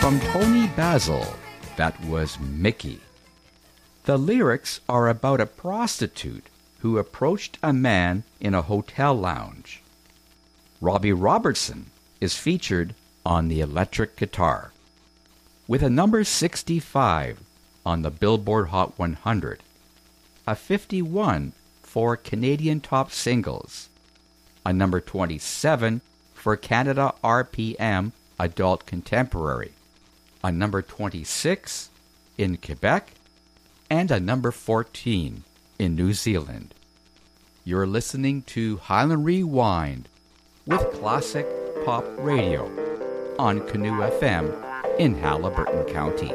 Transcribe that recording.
From Tony Basil, that was Mickey. The lyrics are about a prostitute who approached a man in a hotel lounge. Robbie Robertson is featured on the electric guitar. With a number 65 on the Billboard Hot 100, a 51 for Canadian Top Singles, a number 27 for Canada RPM Adult Contemporary, a number 26 in Quebec, and a number 14 in New Zealand. You're listening to Highland Rewind with Classic Pop Radio on Canoe FM in Haliburton County.